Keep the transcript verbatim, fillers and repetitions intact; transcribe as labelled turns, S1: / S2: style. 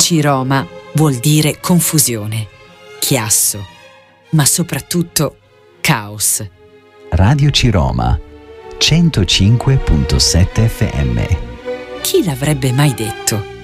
S1: C-Roma vuol dire confusione, chiasso, ma soprattutto caos.
S2: Radio C-Roma, centocinque virgola sette F M.
S1: Chi l'avrebbe mai detto?